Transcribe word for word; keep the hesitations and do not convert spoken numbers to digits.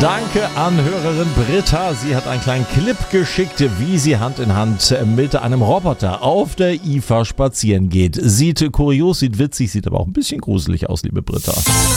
Danke an Hörerin Britta. Sie hat einen kleinen Clip geschickt, wie sie Hand in Hand mit einem Roboter auf der I F A spazieren geht. Sieht kurios, sieht witzig, sieht aber auch ein bisschen gruselig aus, liebe Britta.